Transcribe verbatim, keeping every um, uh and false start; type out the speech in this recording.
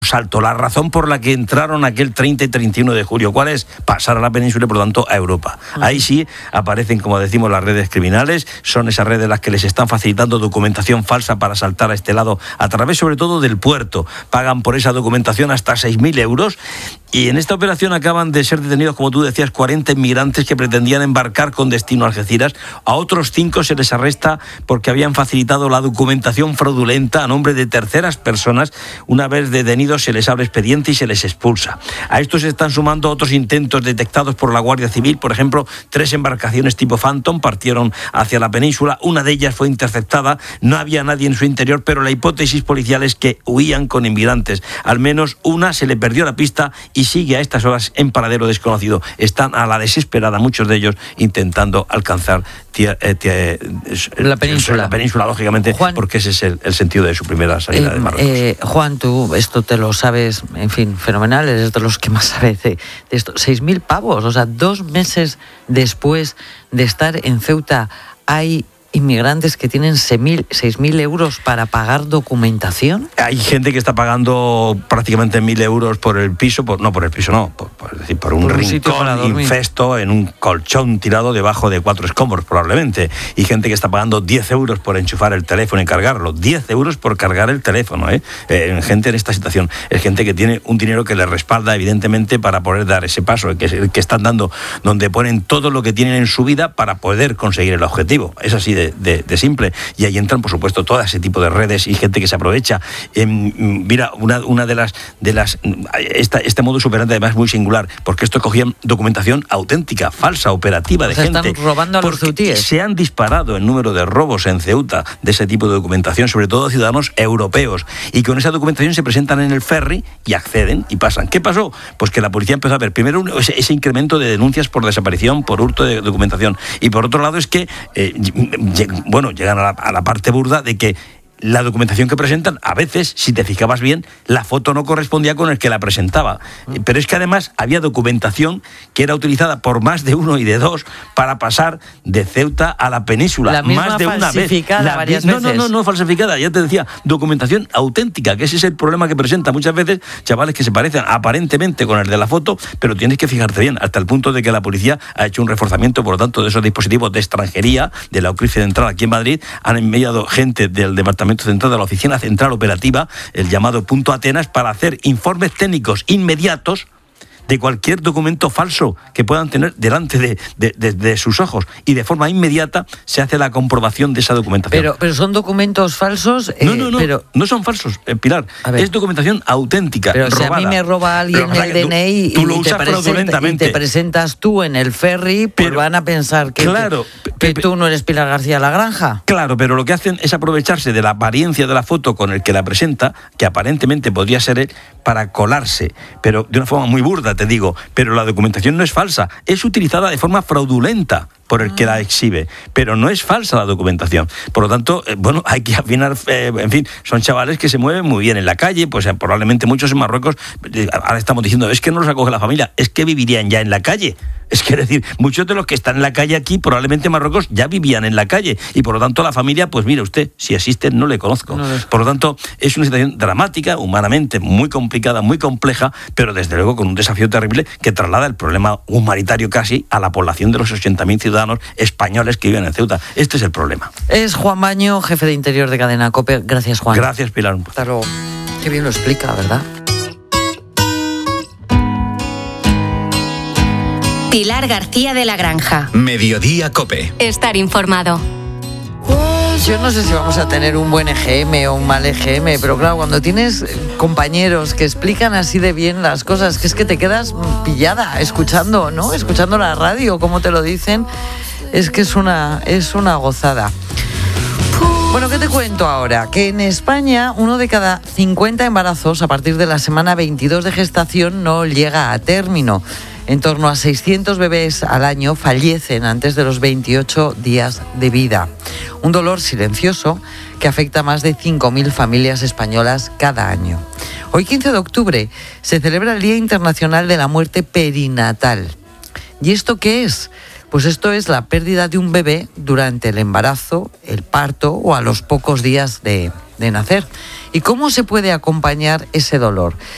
salto, la razón por la que entraron aquel treinta y treinta y uno de julio. ¿Cuál es? Pasar a la península y por lo tanto a Europa. Uh-huh. Ahí sí aparecen, como decimos, las redes criminales. Son esas redes las que les están facilitando documentación falsa para saltar a este lado a través sobre todo del puerto. Pagan por esa documentación hasta seis mil euros. Y en esta operación acaban de ser detenidos, como tú decías, cuarenta inmigrantes que pretendían embarcar con destino a Algeciras. A otros cinco se les arresta porque habían facilitado la documentación fraudulenta a nombre de terceras personas. Una vez detenidos se les abre expediente y se les expulsa. A estos se están sumando otros intentos detectados por la Guardia Civil. Por ejemplo, tres embarcaciones tipo Phantom partieron hacia la península. Una de ellas fue interceptada. No había nadie en su interior, pero la hipótesis policial es que huían con inmigrantes. Al menos una se le perdió la pista y sigue a estas horas en paradero desconocido. Están a la desesperada, muchos de ellos, intentando alcanzar tía, eh, tía, la península. La península, lógicamente, Juan, porque ese es el, el sentido de su primera salida eh, de Marruecos. Eh, Juan, tú esto te lo sabes, en fin, fenomenal, eres de los que más sabes de, de esto. Seis mil pavos, o sea, dos meses después de estar en Ceuta, hay inmigrantes que tienen seis mil euros para pagar documentación. Hay gente que está pagando prácticamente mil euros por el piso, por, no por el piso, no, por, por, es decir, por un, por un rincón infesto en un colchón tirado debajo de cuatro escombros, probablemente. Y gente que está pagando diez euros por enchufar el teléfono y cargarlo. diez euros por cargar el teléfono, ¿eh? Eh, gente en esta situación. Es gente que tiene un dinero que le respalda, evidentemente, para poder dar ese paso, que, es el que están dando, donde ponen todo lo que tienen en su vida para poder conseguir el objetivo. Es así de, de, de simple. Y ahí entran, por supuesto, todo ese tipo de redes y gente que se aprovecha. Eh, mira, una, una de las... de las esta, este modus operandi además es muy singular, porque esto cogían documentación auténtica, falsa, operativa, de o sea, gente. Están robando a los ceutíes. Se han disparado el número de robos en Ceuta de ese tipo de documentación, sobre todo ciudadanos europeos. Y con esa documentación se presentan en el ferry y acceden y pasan. ¿Qué pasó? Pues que la policía empezó a ver primero un, ese, ese incremento de denuncias por desaparición, por hurto de documentación. Y por otro lado es que, eh, bueno, llegan a la, a la parte burda de que la documentación que presentan, a veces, si te fijabas bien, la foto no correspondía con el que la presentaba. Pero es que además había documentación que era utilizada por más de uno y de dos para pasar de Ceuta a la península. La misma más de una falsificada vez. La, varias no, veces. No, no, no, falsificada. Ya te decía, documentación auténtica, que ese es el problema que presenta muchas veces chavales que se parecen aparentemente con el de la foto, pero tienes que fijarte bien, hasta el punto de que la policía ha hecho un reforzamiento, por lo tanto, de esos dispositivos de extranjería, de la UCRIF Central aquí en Madrid, han enviado gente del departamento central de la Oficina Central Operativa, el llamado Punto Atenas, para hacer informes técnicos inmediatos de cualquier documento falso que puedan tener delante de, de, de, de sus ojos, y de forma inmediata se hace la comprobación de esa documentación. Pero, pero son documentos falsos. Eh, no, no, no, pero... no son falsos, eh, Pilar. Es documentación auténtica. Pero robada. Si a mí me roba alguien el D N I tú, tú y, te presenta, y te presentas tú en el ferry, pues pero, van a pensar que, claro, te, que tú no eres Pilar García Lagranja. Claro, pero lo que hacen es aprovecharse de la apariencia de la foto con el que la presenta, que aparentemente podría ser él, para colarse, pero de una forma muy burda, te digo. Pero la documentación no es falsa, es utilizada de forma fraudulenta por el que la exhibe, pero no es falsa la documentación. Por lo tanto, eh, bueno, hay que afinar, eh, en fin, son chavales que se mueven muy bien en la calle, pues eh, probablemente muchos en Marruecos, eh, ahora estamos diciendo, es que no los acoge la familia, es que vivirían ya en la calle. Es que, es decir, muchos de los que están en la calle aquí, probablemente en Marruecos, ya vivían en la calle, y por lo tanto la familia, pues mire usted, si existe, no le conozco. No es... Por lo tanto, es una situación dramática, humanamente muy complicada, muy compleja, pero desde luego con un desafío terrible que traslada el problema humanitario casi a la población de los ochenta mil ciudadanos españoles que viven en Ceuta. Este es el problema. Es Juan Baño, jefe de Interior de Cadena COPE. Gracias, Juan. Gracias, Pilar. Hasta luego. Qué bien lo explica, ¿verdad? Pilar García de la Granja. Mediodía COPE. Estar informado. Yo no sé si vamos a tener un buen E G M o un mal E G M, pero claro, cuando tienes compañeros que explican así de bien las cosas, que es que te quedas pillada escuchando, ¿no? Escuchando la radio, como te lo dicen, es que es una, es una gozada. Bueno, ¿qué te cuento ahora? Que en España uno de cada cincuenta embarazos a partir de la semana veintidós de gestación no llega a término. En torno a seiscientos bebés al año fallecen antes de los veintiocho días de vida. Un dolor silencioso que afecta a más de cinco mil familias españolas cada año. Hoy, quince de octubre, se celebra el Día Internacional de la Muerte Perinatal. ¿Y esto qué es? Pues esto es la pérdida de un bebé durante el embarazo, el parto o a los pocos días de, de nacer. ¿Y cómo se puede acompañar ese dolor?